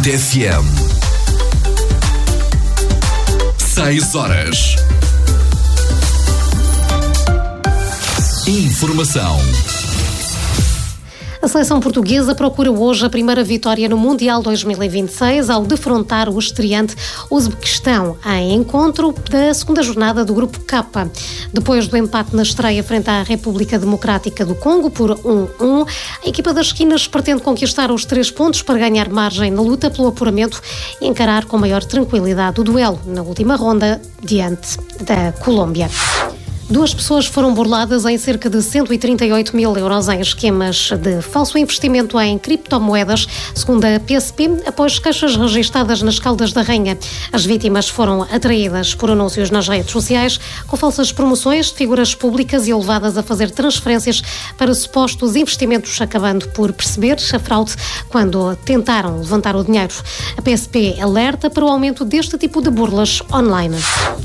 Minuto FM. 6 horas. Informação. A seleção portuguesa procura hoje a primeira vitória no Mundial 2026 ao defrontar o estreante Uzbequistão em encontro da segunda jornada do Grupo K. Depois do empate na estreia frente à República Democrática do Congo por 1-1, a equipa das esquinas pretende conquistar os 3 pontos para ganhar margem na luta pelo apuramento e encarar com maior tranquilidade o duelo na última ronda diante da Colômbia. 2 pessoas foram burladas em cerca de 138 mil euros em esquemas de falso investimento em criptomoedas, segundo a PSP, após queixas registadas nas Caldas da Rainha. As vítimas foram atraídas por anúncios nas redes sociais com falsas promoções de figuras públicas e levadas a fazer transferências para supostos investimentos, acabando por perceber a fraude quando tentaram levantar o dinheiro. A PSP alerta para o aumento deste tipo de burlas online.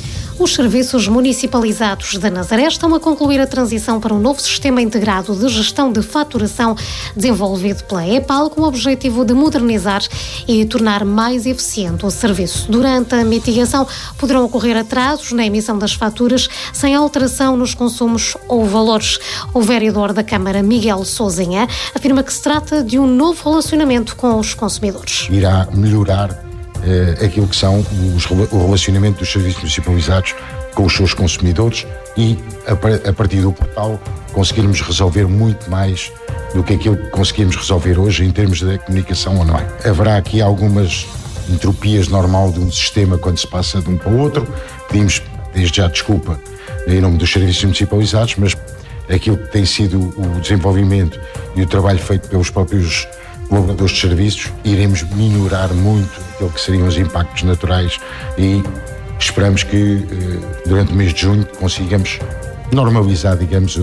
Os serviços municipalizados da Nazaré estão a concluir a transição para um novo sistema integrado de gestão de faturação desenvolvido pela EPAL com o objetivo de modernizar e tornar mais eficiente o serviço. Durante a mitigação poderão ocorrer atrasos na emissão das faturas sem alteração nos consumos ou valores. O vereador da Câmara, Miguel Sousinha, afirma que se trata de um novo relacionamento com os consumidores. Irá melhorar aquilo que são o relacionamento dos serviços municipalizados com os seus consumidores e, a partir do portal, conseguirmos resolver muito mais do que aquilo que conseguimos resolver hoje em termos de comunicação online. Haverá aqui algumas entropias normal de um sistema quando se passa de um para o outro. Pedimos desde já desculpa em nome dos serviços municipalizados, mas aquilo que tem sido o desenvolvimento e o trabalho feito pelos próprios colaboradores de serviços, iremos minorar muito aquilo que seriam os impactos naturais e esperamos que durante o mês de junho consigamos normalizar, digamos,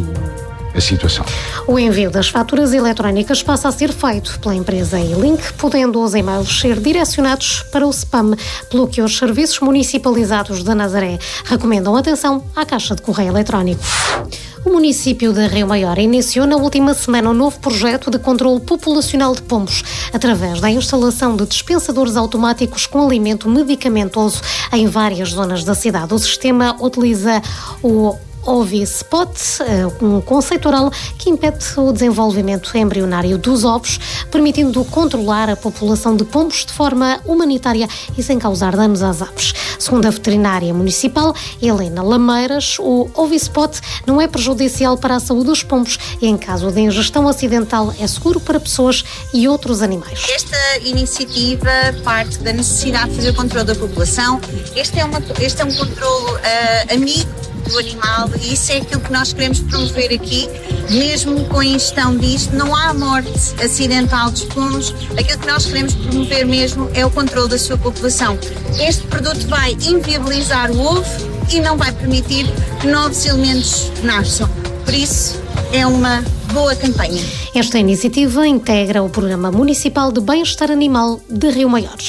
a situação. O envio das faturas eletrónicas passa a ser feito pela empresa E-Link, podendo os e-mails ser direcionados para o spam, pelo que os serviços municipalizados da Nazaré recomendam atenção à caixa de correio eletrónico. O município de Rio Maior iniciou na última semana um novo projeto de controle populacional de pombos, através da instalação de dispensadores automáticos com alimento medicamentoso em várias zonas da cidade. O sistema utiliza o Ovispot, um conceito oral que impede o desenvolvimento embrionário dos ovos, permitindo controlar a população de pombos de forma humanitária e sem causar danos às aves. Segundo a veterinária municipal, Helena Lameiras, o Ovispot não é prejudicial para a saúde dos pombos e, em caso de ingestão acidental, é seguro para pessoas e outros animais. Esta iniciativa parte da necessidade de fazer o controle da população. Este é um controle amigo do animal e isso é aquilo que nós queremos promover aqui. Mesmo com a ingestão disto, não há morte acidental dos pombos. Aquilo que nós queremos promover mesmo é o controle da sua população. Este produto vai inviabilizar o ovo e não vai permitir que novos elementos nasçam. Por isso, é uma boa campanha. Esta iniciativa integra o Programa Municipal de Bem-Estar Animal de Rio Maior.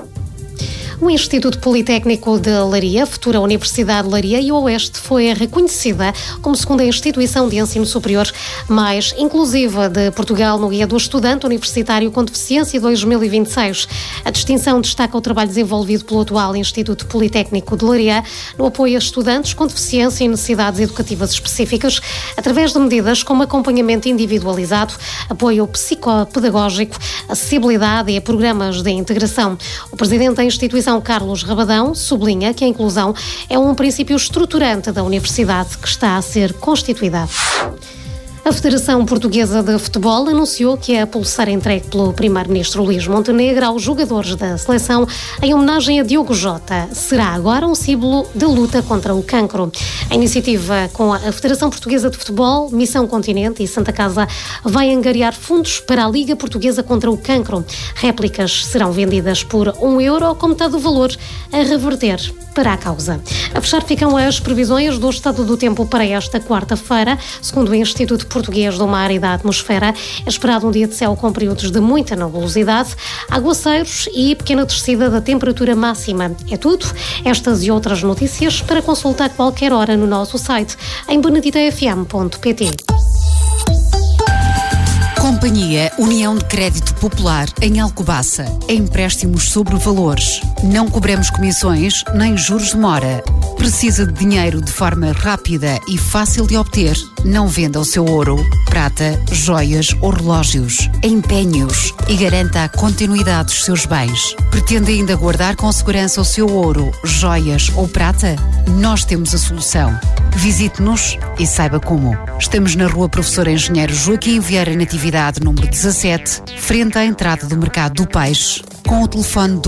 O Instituto Politécnico de Leiria, futura Universidade de Leiria e Oeste, foi reconhecida como segunda instituição de ensino superior mais inclusiva de Portugal no Guia do Estudante Universitário com Deficiência 2026. A distinção destaca o trabalho desenvolvido pelo atual Instituto Politécnico de Leiria no apoio a estudantes com deficiência e necessidades educativas específicas, através de medidas como acompanhamento individualizado, apoio psicopedagógico, acessibilidade e programas de integração. O presidente da instituição, Carlos Rabadão, sublinha que a inclusão é um princípio estruturante da universidade que está a ser constituída. A Federação Portuguesa de Futebol anunciou que a pulseira entregue pelo primeiro-ministro Luís Montenegro aos jogadores da seleção em homenagem a Diogo Jota será agora um símbolo de luta contra o cancro. A iniciativa com a Federação Portuguesa de Futebol, Missão Continente e Santa Casa vai angariar fundos para a Liga Portuguesa contra o Cancro. Réplicas serão vendidas por €1, com metade do valor a reverter para a causa. A fechar ficam as previsões do estado do tempo para esta quarta-feira. Segundo o Instituto Português do Mar e da Atmosfera, é esperado um dia de céu com períodos de muita nebulosidade, aguaceiros e pequena descida da temperatura máxima. É tudo. Estas e outras notícias para consultar a qualquer hora no nosso site em beneditafm.pt. Companhia União de Crédito Popular em Alcobaça. Empréstimos sobre valores. Não cobramos comissões nem juros de mora. Precisa de dinheiro de forma rápida e fácil de obter? Não venda o seu ouro, prata, joias ou relógios. Empenhe-os e garanta a continuidade dos seus bens. Pretende ainda guardar com segurança o seu ouro, joias ou prata? Nós temos a solução. Visite-nos e saiba como. Estamos na Rua Professor Engenheiro Joaquim Vieira Natividade, número 17, frente à entrada do Mercado do Peixe, com o telefone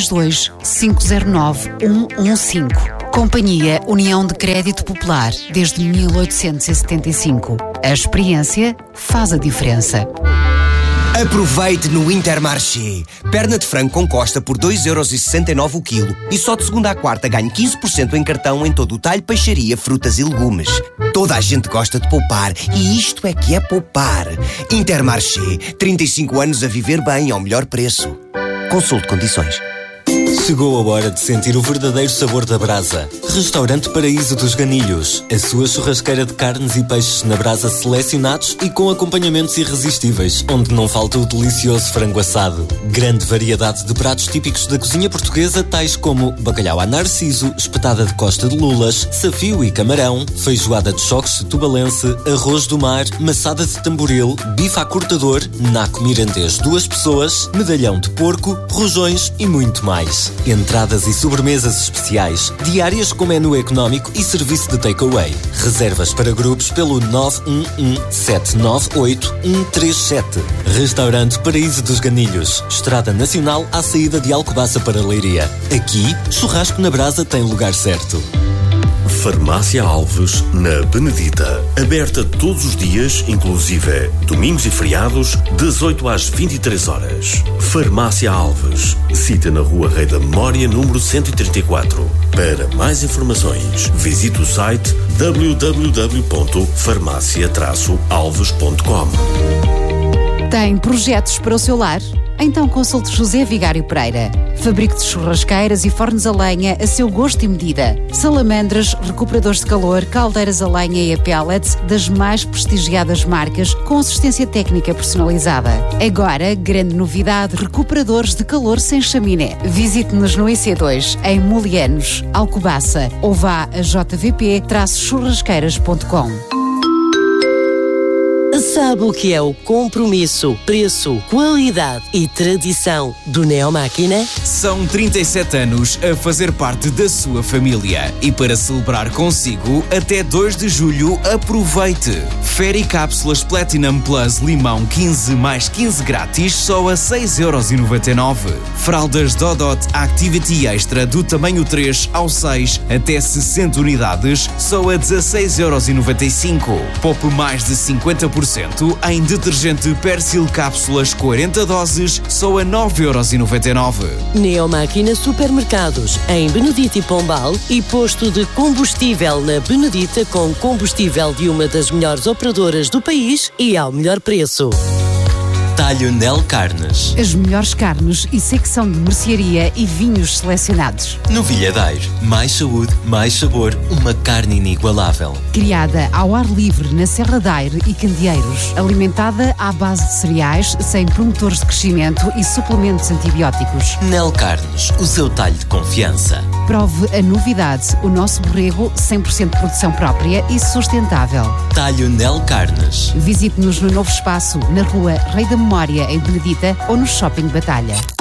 262-509-115. Companhia União de Crédito Popular, desde 1875. A experiência faz a diferença. Aproveite no Intermarché. Perna de frango com costa por 2,69€ o quilo. E só de segunda à quarta ganhe 15% em cartão em todo o talho, peixaria, frutas e legumes. Toda a gente gosta de poupar e isto é que é poupar. Intermarché. 35 anos a viver bem ao melhor preço. Consulte condições. Chegou a hora de sentir o verdadeiro sabor da brasa. Restaurante Paraíso dos Ganilhos. A sua churrasqueira de carnes e peixes na brasa selecionados e com acompanhamentos irresistíveis, onde não falta o delicioso frango assado. Grande variedade de pratos típicos da cozinha portuguesa, tais como bacalhau à narciso, espetada de costa de lulas, safio e camarão, feijoada de choques de tubalense, arroz do mar, maçada de tamboril, bife à cortador, naco mirandês 2 pessoas, medalhão de porco, rojões e muito mais. Entradas e sobremesas especiais, diárias com menu económico e serviço de takeaway. Reservas para grupos pelo 911-798-137. Restaurante Paraíso dos Ganilhos. Estrada Nacional à saída de Alcobaça para Leiria. Aqui, churrasco na brasa tem lugar certo. Farmácia Alves, na Benedita. Aberta todos os dias, inclusive domingos e feriados, das 8 às 23 horas. Farmácia Alves. Cita na Rua Rei da Memória, número 134. Para mais informações, visite o site www.farmacia-alves.com. Tem projetos para o seu lar? Então consulte José Vigário Pereira. Fabrico de churrasqueiras e fornos a lenha a seu gosto e medida. Salamandras, recuperadores de calor, caldeiras a lenha e a pellets das mais prestigiadas marcas com assistência técnica personalizada. Agora, grande novidade, recuperadores de calor sem chaminé. Visite-nos no IC2, em Molianos, Alcobaça, ou vá a jvp-churrasqueiras.com. Sabe o que é o compromisso, preço, qualidade e tradição do Neomáquina? São 37 anos a fazer parte da sua família e para celebrar consigo, até 2 de julho, aproveite! Fairy Cápsulas Platinum Plus Limão 15 mais 15 grátis só a 6,99€. Fraldas Dodot Activity Extra do tamanho 3 ao 6 até 60 unidades só a 16,95€. Poupe mais de 50% em detergente Persil Cápsulas 40 doses só a 9,99€. Neomáquina Supermercados em Benedita e Pombal e posto de combustível na Benedita com combustível de uma das melhores operadoras do país e ao melhor preço. Talho Nel Carnes. As melhores carnes e secção de mercearia e vinhos selecionados. Novilhadeiro. Mais saúde, mais sabor. Uma carne inigualável. Criada ao ar livre na Serra da Aire e Candeeiros. Alimentada à base de cereais, sem promotores de crescimento e suplementos antibióticos. Nel Carnes. O seu talho de confiança. Prove a novidade. O nosso borrego 100% de produção própria e sustentável. Talho Nel Carnes. Visite-nos no novo espaço, na Rua Rei da Memória, em Benedita, ou no Shopping Batalha.